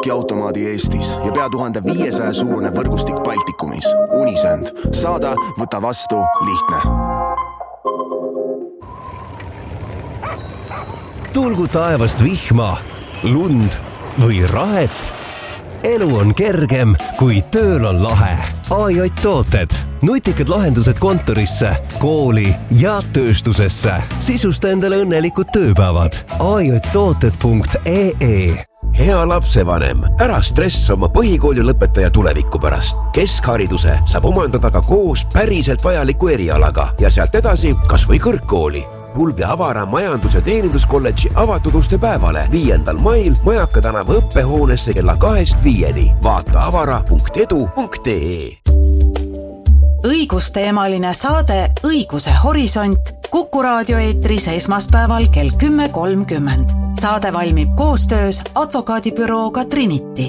pakiautomaadi Eestis ja pea 1500 suurune võrgustik Baltikumis. Unisend. Saada, võta vastu, lihtne. Tulgu taevast vihma, lund või rahet. Elu on kergem, kui tööl on lahe. AJ Tooted. Nutikad lahendused kontorisse, kooli ja tööstusesse. Sisusta endale õnnelikud tööpäevad. ajtooted.ee. Hea lapsevanem, ära stress oma põhikooli lõpetaja tuleviku pärast. Keskhariduse saab omandada ka koos päriselt vajaliku erialaga ja sealt edasi kas või kõrgkooli. Kulge Avara majandus- ja teeninduskolledži avatud uste päevale 5. mail Majaka tänava õppehoonesse kella 2-5. Vaata avara.edu.ee. Õigusteemaline saade Õiguse horisont Kuku raadio eetris esmaspäeval kell 10.30. Saade valmib koostöös advokaadibürooga Trinity.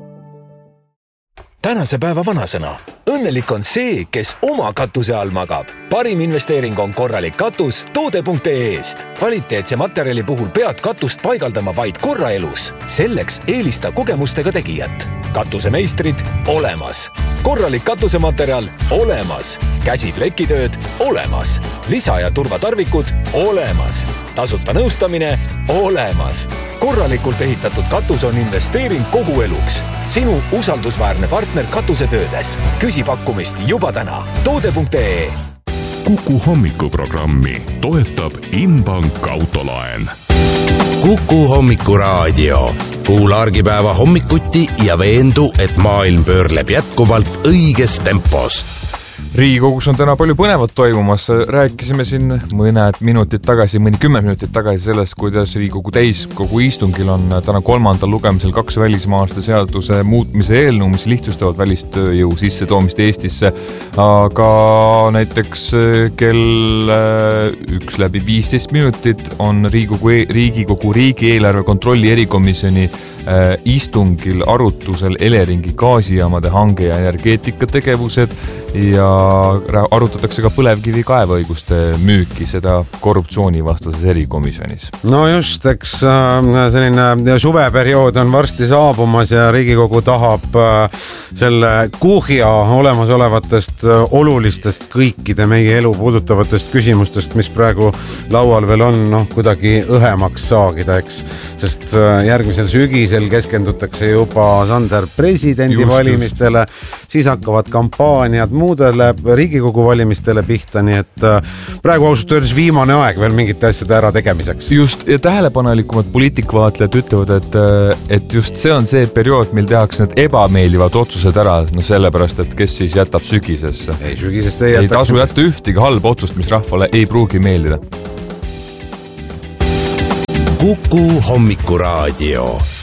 Tänase päeva vanasõna. Õnnelik on see, kes oma katuse all magab. Parim investeering on korralik katus toode.ee-st. Kvaliteetse materjali puhul pead katust paigaldama vaid korra elus. Selleks eelista kogemustega tegijat. Katusemeistrid olemas. Korralik katusematerjal olemas. Käsiplekitööd olemas. Lisa- ja turvatarvikud olemas. Tasuta nõustamine olemas. Korralikult ehitatud katus on investeering kogu eluks. Sinu usaldusväärne partner katusetöödes. Küsi pakkumist juba täna. Toode.ee. Kuku hommikuprogrammi toetab Inbank autolaen. Kuku hommikuraadio. Kuula argipäeva hommikuti ja veendu, et maailm pöörleb jätkuvalt õiges tempos. Riigikogus on täna palju põnevat toimumas. Rääkisime siin mõned minutid tagasi, mõni 10 minutit tagasi sellest, kuidas Riigikogu täiskogu istungil on täna 3. lugemisel 2 välismaalaste seaduse muutmise eelnõu, mis lihtsustavad välistööjõu sissetoomist Eestisse. Aga näiteks kell 1:15 minutit on Riigikogu riigieelarve kontrolli erikomisjoni istungil arutusel Eleringi gaasijaamade hange ja energeetikategevused ja arutatakse ka põlevkivi kaeveõiguste müüki, seda korruptsioonivastases erikomisjonis. No just, eks selline suveperiood on varsti saabumas ja Riigikogu tahab selle kuhja olemasolevatest olulistest kõikide meie elu puudutavatest küsimustest, mis praegu laual veel on, kuidagi õhemaks saagida, eks. Sest järgmisel sügisel keskendutakse juba Sander presidendi valimistele, siis hakkavad kampaaniad muudele Riigikogu valimistele pihta, nii et praegu ausalt öeldes viimane aeg veel mingite asjade ära tegemiseks. Just, ja tähelepanelikumad poliitikvaatlejad ütlevad, et just see on see periood, mil tehakse need ebameeldivad otsused ära, sellepärast, et kes siis jätab sügisesse. Ei, sügisest ei tasu jätta ühtegi halba otsust, mis rahvale ei pruugi meeldida. Kuku hommikuraadio.